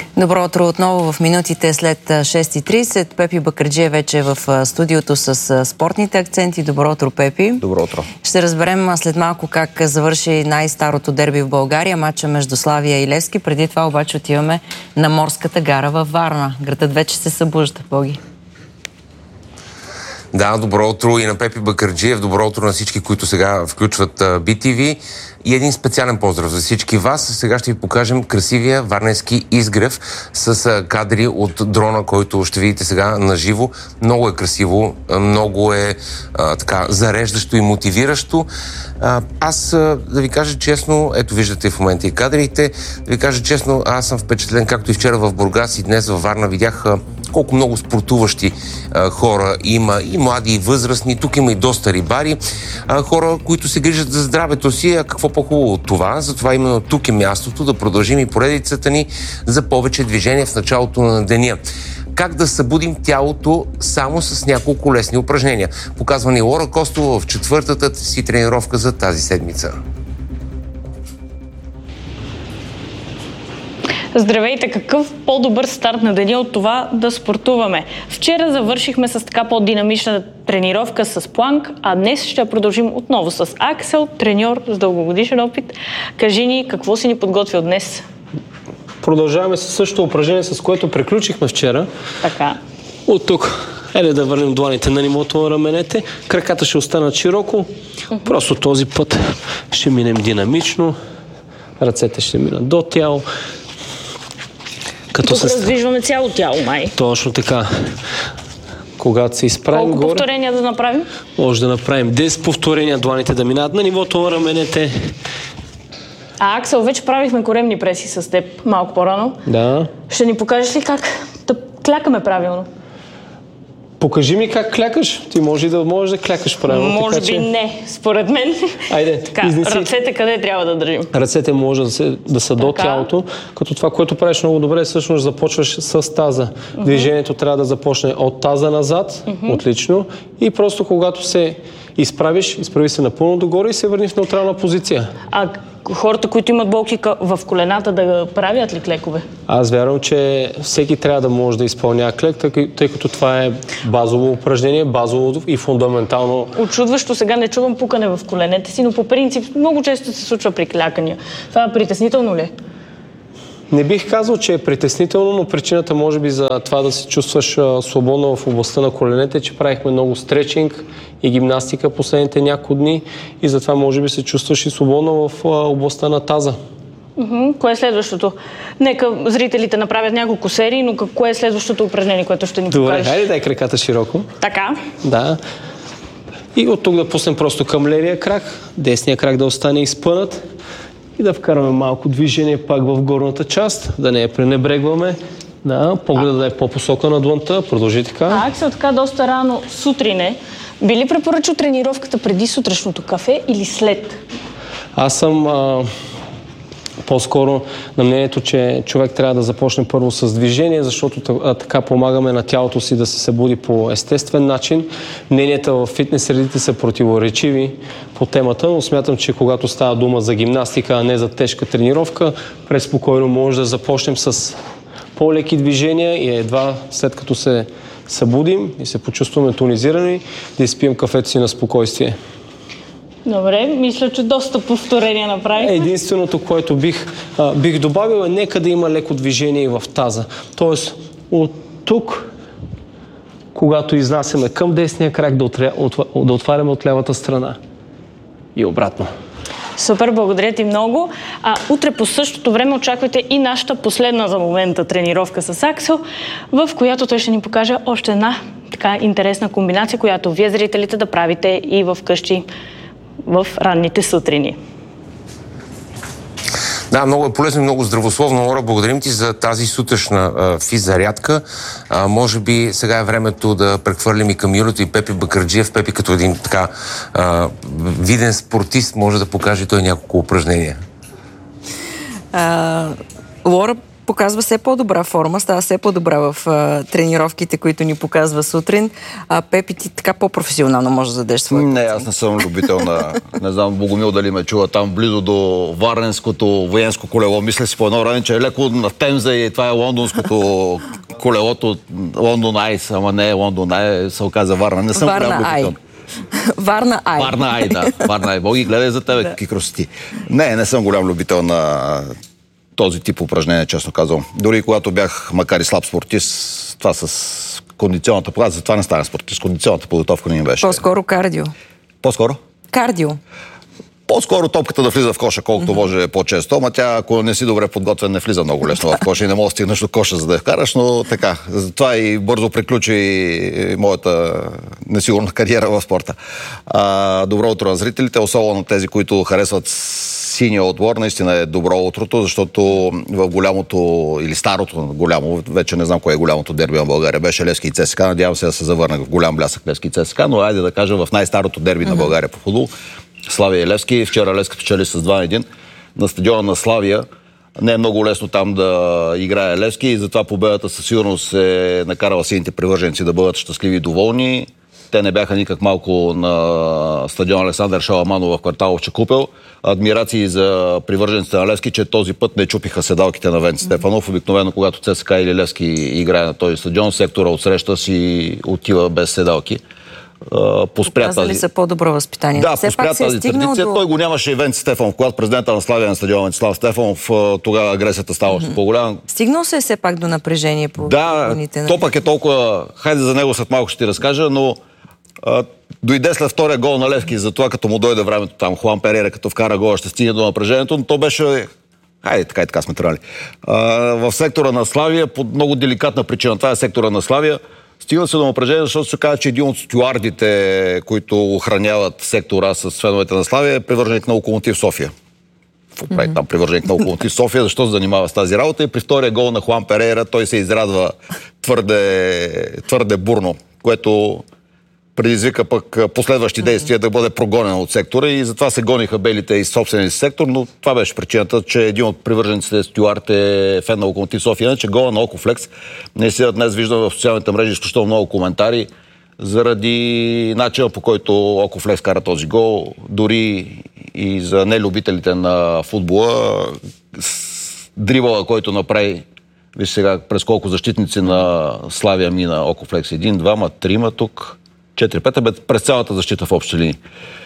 Добро утро отново в минутите след 6:30. Пепи Бакърджиев вече е в студиото с спортните акценти. Добро утро, Пепи. Добро утро. Ще разберем след малко как завърши най-старото дерби в България, матча между Славия и Левски. Преди това обаче отиваме на Морската гара във Варна. Градът вече се събужда, Боги. Да, добро утро и на Пепи Бакърджиев, добро утро на всички, които сега включват BTV. И един специален поздрав за всички вас. Сега ще ви покажем красивия варненски изгрев с кадри от дрона, който ще видите сега наживо. Много е красиво, много е така зареждащо и мотивиращо. Аз, да ви кажа честно, ето виждате в момента и кадрите, да ви кажа честно, аз съм впечатлен, както и вчера в Бургас и днес във Варна видях колко много спортуващи хора има, и млади, и възрастни. Тук има и доста рибари, хора, които се грижат за здравето си. А какво по-хубаво от това? Затова именно тук е мястото да продължим и поредицата ни за повече движение в началото на деня. Как да събудим тялото само с няколко лесни упражнения. Показва ни Лора Костова в четвъртата си тренировка за тази седмица. Здравейте! Какъв по-добър старт на деня от това да спортуваме? Вчера завършихме с така по-динамична тренировка с планк, а днес ще продължим отново с Аксел, треньор с дългогодишен опит. Кажи ни, какво си ни подготвил днес? Продължаваме с същото упражнение, с което приключихме вчера. Така. От тук, да върнем дланите на нивото на раменете. Краката ще останат широко. Просто този път ще минем динамично. Ръцете ще минат до тяло. Тук раздвижваме цяло тяло, май. Точно така. Когато се изправим колко горе... Колко повторения да направим? Може да направим 10 повторения, дланите да минат на нивото на раменете. Аксел, вече правихме коремни преси с теб малко по-рано. Да. Ще ни покажеш ли как да клякаме правилно? Покажи ми как клякаш. Ти можеш да клякаш правилно. Може би не, според мен. Айде, изнеси. Ръцете къде трябва да държим? Ръцете може да са до тялото, като това, което правиш много добре, всъщност започваш с таза. Движението трябва да започне от таза назад, отлично. И просто когато се изправи се напълно догоре и се върни в неутрална позиция. А хората, които имат болки в колената, да правят ли клекове? Аз вярвам, че всеки трябва да може да изпълнява клек, тъй като това е базово упражнение, базово и фундаментално. Очудващо, сега не чувам пукане в коленете си, но по принцип много често се случва при клякания. Това е притеснително ли? Не бих казал, че е притеснително, но причината може би за това да се чувстваш свободно в областта на коленете, че правихме много стречинг и гимнастика последните няколко дни и затова може би се чувстваш и свободно в областта на таза. Кое е следващото? Нека зрителите направят няколко серии, но кое е следващото упражнение, което ще ни покажеш? Добре, хайде дай краката широко. Така. Да. И от тук да пуснем просто към левия крак, десния крак да остане изпънат. И да вкараме малко движение пак в горната част, да не я пренебрегваме. Да, погледа да е по-посока на длънта. Продължи така. Аксел, така доста рано сутрин е. Би ли препоръчал тренировката преди сутрешното кафе или след? Аз съм по-скоро на мнението, че човек трябва да започне първо с движение, защото така помагаме на тялото си да се събуди по естествен начин. Мненията в фитнес средите са противоречиви по темата, но смятам, че когато става дума за гимнастика, а не за тежка тренировка, преспокойно може да започнем с по-леки движения и едва след като се събудим и се почувстваме тонизирани, да изпием кафето си на спокойствие. Добре, мисля, че доста повторения направихме. Единственото, което бих добавил е нека да има леко движение и в таза. Тоест от тук, когато изнасяме към десния крак, да отваряме от лявата страна. И обратно. Супер, благодаря ти много. Утре по същото време очаквайте и нашата последна за момента тренировка с Аксел, в която той ще ни покаже още една така интересна комбинация, която вие зрителите да правите и в къщи в ранните сутрини. Да, много е полезно и много здравословно, Лора. Благодарим ти за тази сутрешна физзарядка. Може би сега е времето да прехвърлим и към Юлито и Пепи Бакърджиев. Пепи като един така виден спортист може да покаже той няколко упражнения. Лора показва все по-добра форма, става все по-добра в тренировките, които ни показва сутрин. Пепи, ти така по-професионално може да зададеш своя. Не, аз не съм любител на... Не знам, Богомил дали ме чува там близо до Варненското военско колело. Мисля си по едно време, че е леко на Темза и това е лондонското колелото Лондон Айс, ама не е Лондон Ай, се оказа Варна. Не съм голям любител. Варна Ай. Варна Ай, да. Варна Ай. Боги, гледай за тебе, какви красоти. Не съм голям любител на този тип упражнения, честно казвам. Дори когато бях, макар и слаб спортист, това с кондиционната подготовка, затова не стана спортист. Кондиционната подготовка не ми беше. По-скоро кардио. По-скоро? Кардио. По-скоро топката да влиза в коша, колкото може по-често, ама тя, ако не си добре подготвен, не влиза много лесно в коша и не можеш да стигнеш до коша, за да я вкараш, но така. Затова и бързо приключи моята несигурна кариера в спорта. Добро утро на зрителите, особено тези, които харесват синия отбор. Наистина е добро утрото, защото в голямото или старото голямо, вече не знам кое е голямото дерби на България, беше Левски и ЦСКА. Надявам се да се завърне в голям блясък Левски и ЦСКА, но айде да кажем в най-старото дерби на България по футбол. Славия и Левски. Вчера Левски печели с 2-1 на стадиона на Славия. Не е много лесно там да играе Левски и затова победата със сигурност е накарала сините привърженици да бъдат щастливи и доволни. Те не бяха никак малко на стадион Александър Шаламанов в квартал Овчекупел. Адмирации за привържениците на Левски, че този път не чупиха седалките на Венци Стефанов. Обикновено, когато ЦСКА или Левски играе на този стадион, сектора отсреща си отива без седалки. Показали са по-добро възпитание. Да, поспря тази традиция. Той го нямаше и Венци Стефанов. Когато президента на Славия на стадион Венцислав Стефанов, тогава агресията става още по-голяма. Стигнал се все пак до напрежение по войните. Да, то пък е толкова... Хайде за него след малко ще ти разкажа, но дойде след втория гол на Левски, затова като му дойде времето там, Хуан Перейра, като вкара гола, ще стигне до напрежението, но то беше... Хайде, така и така сме тръгнали. В сектора на Славия, по много деликатна причина, това е сектора на Славия, стигна се до напрежение, защото се казва, че един от стюардите, които охраняват сектора с феновете на Славия, е привърженик на Локомотив София. Какво прави там привърженик на Локомотив София? Защо се занимава с тази работа? И при втория гол на Хуан Перейра той се израдва твърде бурно, което предизвика пък последващи действия да бъде прогонен от сектора и затова се гониха белите из собствения сектор, но това беше причината, че един от привържениците стюард е фен на Локомотив София, че гола на Окофлекс. Наистина днес виждам в социалните мрежи изключително много коментари заради начина, по който Окофлекс кара този гол, дори и за нелюбителите на футбола. Дрибъла, който направи, виж сега през колко защитници на Славия мина Окофлекс. 1, 2, 3 тук. 4-5, през цялата защита в общи линии.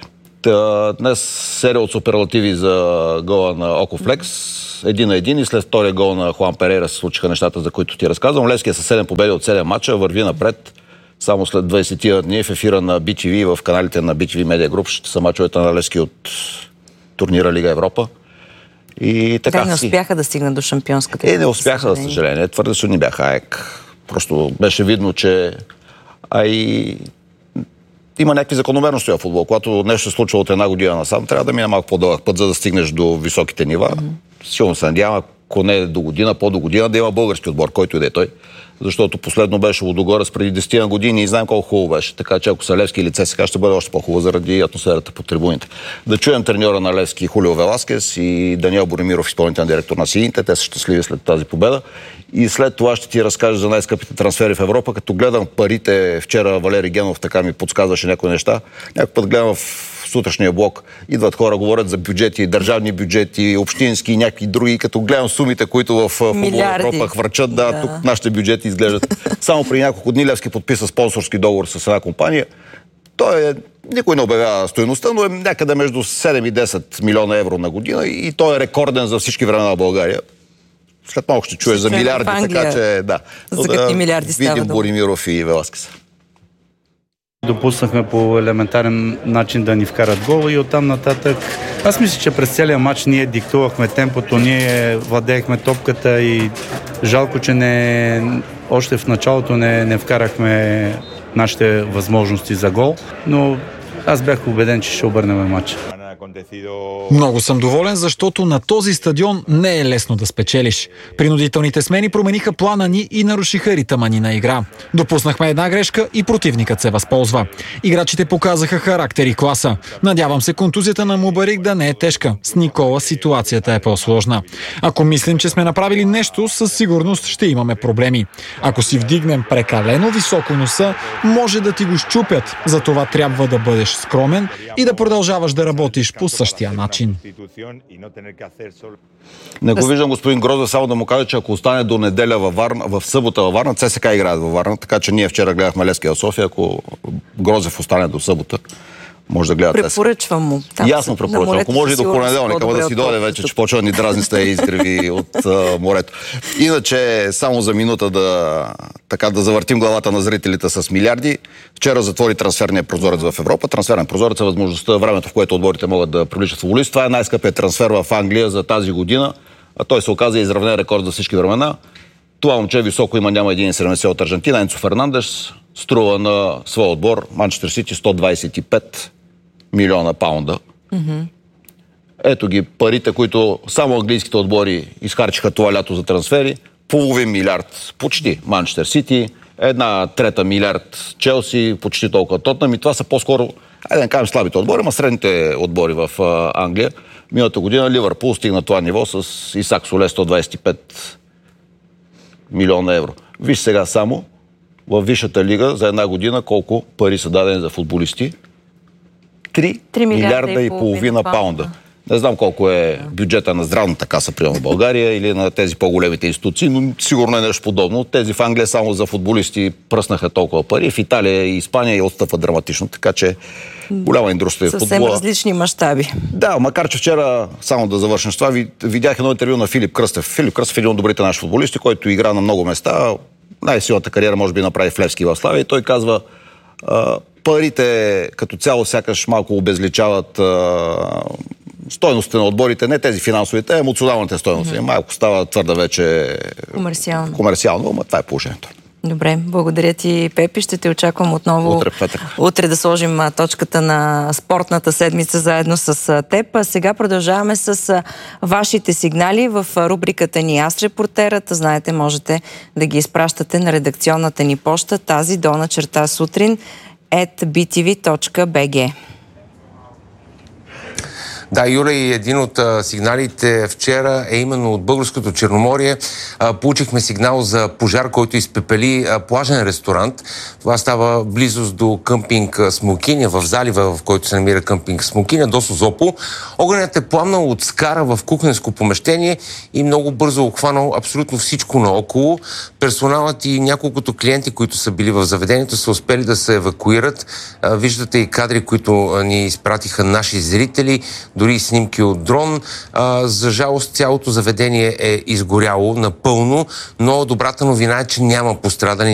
Днес серия от суперлативи за гола на Окофлекс. 1-1 и след втория гол на Хуан Перейра се случиха нещата, за които ти разказвам. Левски е със 7 победи от 7 мача, върви напред. Само след 20 дни в ефира на BTV, в каналите на BTV Media Group ще са мачовете на Левски от турнира Лига Европа. И така не успяха да стигнат до шампионската. Не успяха, за съжаление. Твърде силни бяха. Просто беше видно, че има някакви закономерности в футбол. Когато нещо се случва от една година насам, трябва да мине малко по-дълъг път, за да стигнеш до високите нива. Силно се надявам, ако не до година, по-до година, да има български отбор, който и да е той. Защото последно беше Лудогорец преди 10 години и знаем колко хубаво беше. Така че ако са Левски или ЦСКА, ще бъде още по-хубаво заради атмосферата по трибуните. Да чуем треньора на Левски Хулио Веласкес и Даниел Боремиров, изпълнителен директор на сините. Те са щастливи след тази победа. И след това ще ти разкажа за най-скъпите трансфери в Европа. Като гледам парите, вчера Валери Генов така ми подсказваше някои неща. Някой път гледам в сутрешния блок, идват хора, говорят за бюджети, държавни бюджети, общински и някакви други. Като гледам сумите, които в футбол Европа хвърчат, тук нашите бюджети изглеждат. Само при няколко дни Левски подписа спонсорски договор с една компания. Никой не обявява стойността, но е някъде между 7 и 10 милиона евро на година и той е рекорден за всички времена в България. След малко ще чуеш за милиарди, така че да. За какви милиарди става видим Боремиров и Веласкес. Допуснахме по елементарен начин да ни вкарат гол и оттам нататък. Аз мисля, че през целия матч ние диктувахме темпото, ние владеехме топката и жалко, че още в началото не вкарахме нашите възможности за гол, но аз бях убеден, че ще обърнем матча. Много съм доволен, защото на този стадион не е лесно да спечелиш. Принудителните смени промениха плана ни и нарушиха ритъма ни на игра. Допуснахме една грешка и противникът се възползва. Играчите показаха характер и класа. Надявам се контузията на Мубарик да не е тежка. С Никола ситуацията е по-сложна. Ако мислим, че сме направили нещо, със сигурност ще имаме проблеми. Ако си вдигнем прекалено високо носа, може да ти го щупят. Затова трябва да бъдеш скромен и да продължаваш да работиш по същия начин. Не го виждам господин Грозев, само да му кажа, че ако остане до неделя във Варна, в събота във Варна, ЦСКА играят във Варна, така че ние вчера гледахме Левски в София, ако Грозев остане до събота, може да гледате. Препоръчвам му. Ясно препоръчвам. Ако може и до понеделника, да си дойде вече, че почва да ни дразни с тези изгреви от морето. Иначе, само за минута да завъртим главата на зрителите с милиарди. Вчера затвори трансферния прозорец в Европа. Трансферен прозорец е възможността, времето, в което отборите могат да привличат футболисти. Това е най-скъпият трансфер в Англия за тази година. А той се оказа изравнен рекорд за всички времена. Това момче високо има, няма 1,70 от Аржентина. Енцо Фернандеш струва на своя отбор Манчестър Сити 125 милиона паунда. Ето ги парите, които само английските отбори изхарчиха това лято за трансфери. Половин милиард почти Манчестър Сити, 1/3 милиард Челси, почти толкова Тотнъм. И това са по-скоро, айде да кажем, слабите отбори, ама средните отбори в Англия. Миналата година Ливърпул стигна това ниво с Исак Соле 125 милиона евро. Виж сега само във Висшата лига за една година колко пари са дадени за футболисти. 3 милиарда и половина паунда. Не знам колко е бюджета на здравната каса, примерно в България, или на тези по-големите институции, но сигурно е нещо подобно. Тези в Англия само за футболисти пръснаха толкова пари. В Италия и Испания и отстъпват драматично, така че голяма индустрия в футбола. Съвсем различни мащаби. Да, макар че вчера, само да завършим с това, видях едно интервю на Филип Кръстев. Филип Кръстев е един от добрите наши футболисти, който игра на много места. Най-силната кариера може би направи в Левски и в Славия. И той казва, парите като цяло сякаш малко обезличават стойностите на отборите, не тези финансовите, а емоционалните стойности. Малко става твърда вече комерциално, но това е положението. Добре, благодаря ти, Пепи. Ще те очаквам отново утре да сложим точката на спортната седмица заедно с теб. А сега продължаваме с вашите сигнали в рубриката ни Аз репортерът. Знаете, можете да ги изпращате на редакционната ни поща тази _сутрин @btv.bg. Да, Юля, и един от сигналите вчера е именно от Българското Черноморие. Получихме сигнал за пожар, който изпепели плажен ресторант. Това става близост до къмпинг Смокиня, в залива, в който се намира къмпинг Смокиня, до Созопол. Огънят е пламнал от скара в кухненско помещение и много бързо обхванал абсолютно всичко наоколо. Персоналът и няколкото клиенти, които са били в заведението, са успели да се евакуират. Виждате и кадри, които ни изпратиха наши зрители, дори и снимки от дрон. За жалост цялото заведение е изгоряло напълно, но добрата новина е, че няма пострадани.